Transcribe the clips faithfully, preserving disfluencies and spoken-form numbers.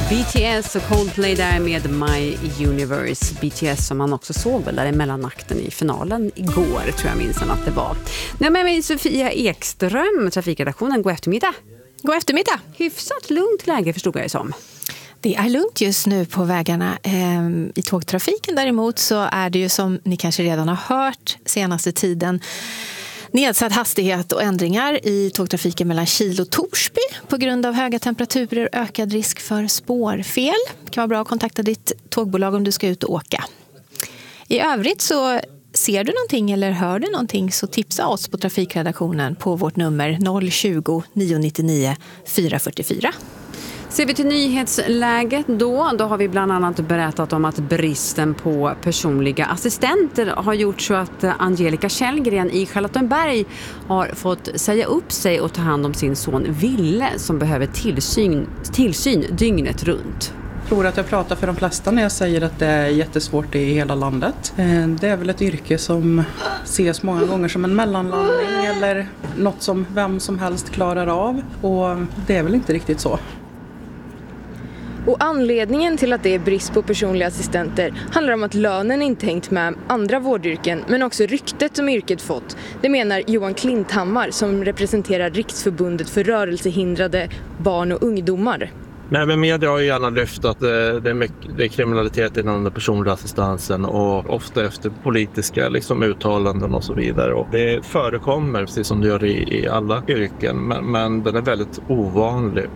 B T S och Coldplay där med My Universe. B T S som man också såg väl där i mellanakten i finalen igår, tror jag minns att det var. Nu med mig Sofia Ekström, trafikredaktionen. God eftermiddag. God eftermiddag. Hyfsat lugnt läge förstod jag det som. Det är lugnt just nu på vägarna. I tågtrafiken däremot så är det ju, som ni kanske redan har hört senaste tiden, nedsatt hastighet och ändringar i tågtrafiken mellan Kil och Torsby på grund av höga temperaturer och ökad risk för spårfel. Det kan vara bra att kontakta ditt tågbolag om du ska ut och åka. I övrigt så ser du någonting eller hör du någonting så tipsa oss på trafikredaktionen på vårt nummer noll tjugo, nio nittionio, fyra fyrtiofyra. Ser vi till nyhetsläget då, då har vi bland annat berättat om att bristen på personliga assistenter har gjort så att Angelica Källgren i Charlottenberg har fått säga upp sig och ta hand om sin son Ville som behöver tillsyn, tillsyn dygnet runt. Jag tror att jag pratar för de flesta när jag säger att det är jättesvårt i hela landet. Det är väl ett yrke som ses många gånger som en mellanlandning eller något som vem som helst klarar av, och det är väl inte riktigt så. Och anledningen till att det är brist på personliga assistenter handlar om att lönen inte hängt med andra vårdyrken, men också ryktet som yrket fått. Det menar Johan Klinthammar som representerar Riksförbundet för rörelsehindrade barn och ungdomar. Nej, men media har ju gärna lyft att det är, mycket, det är kriminalitet inom den personliga assistansen och ofta efter politiska liksom, uttalanden och så vidare. Och det förekommer, precis som det gör i, i alla yrken, men, men den är väldigt ovanlig.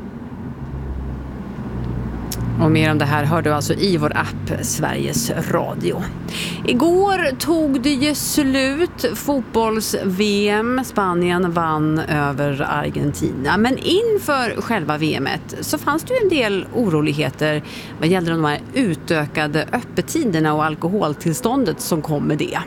Och mer om det här hör du alltså i vår app Sveriges Radio. Igår tog det ju slut fotbolls-V M. Spanien vann över Argentina. Men inför själva V M:et så fanns det ju en del oroligheter vad gällde de här utökade öppettiderna och alkoholtillståndet som kom med det.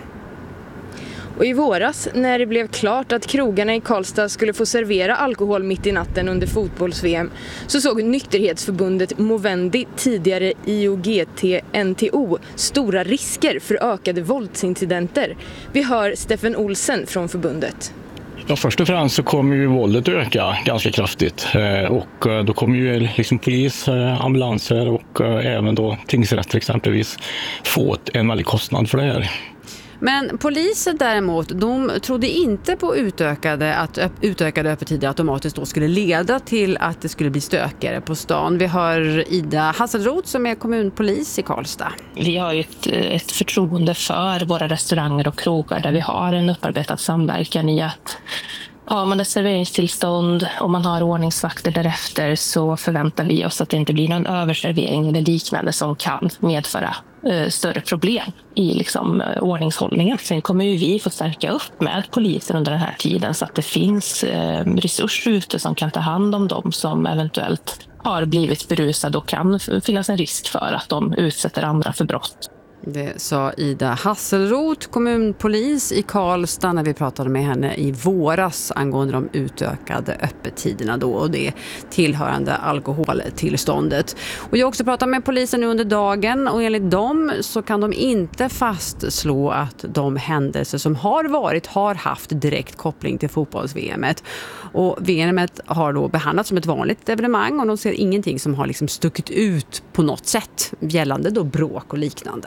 Och i våras, när det blev klart att krogarna i Karlstad skulle få servera alkohol mitt i natten under fotbolls-V M, så såg nykterhetsförbundet Movendi, tidigare I O G T N T O, stora risker för ökade våldsincidenter. Vi hör Stefan Olsen från förbundet. Ja, först och främst så kommer ju våldet öka ganska kraftigt och då kommer ju liksom polis, ambulanser och även då tingsrätter exempelvis få en väldig kostnad för det här. Men polisen däremot, de trodde inte på utökade, att utökade öppettider automatiskt då skulle leda till att det skulle bli stökigare på stan. Vi hör Ida Hasselroth som är kommunpolis i Karlstad. Vi har ett, ett förtroende för våra restauranger och krogar där vi har en upparbetad samverkan i att har man ett serveringstillstånd och man har ordningsvakter därefter, så förväntar vi oss att det inte blir någon överservering eller liknande som kan medföra eh, större problem i liksom, eh, ordningshållningen. Sen kommer ju vi få stärka upp med polisen under den här tiden så att det finns eh, resurser ute som kan ta hand om dem som eventuellt har blivit berusade och kan finnas en risk för att de utsätter andra för brott. Det sa Ida Hasselroth, kommunpolis i Karlstad, när vi pratade med henne i våras angående de utökade öppettiderna då och det tillhörande alkoholtillståndet. Och jag har också pratat med polisen nu under dagen och enligt dem så kan de inte fastslå att de händelser som har varit har haft direkt koppling till fotbolls-V M-et. Och V M-et har då behandlats som ett vanligt evenemang och de ser ingenting som har liksom stuckit ut på något sätt gällande då bråk och liknande.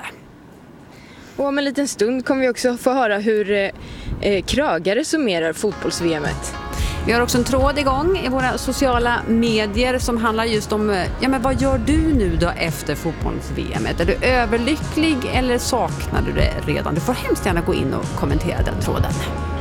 Och om en liten stund kommer vi också få höra hur eh, krögare summerar fotbolls-V M-et. Vi har också en tråd igång i våra sociala medier som handlar just om ja, men vad gör du nu då efter fotbolls-V M-et? Är du överlycklig eller saknar du det redan? Du får hemskt gärna gå in och kommentera den tråden.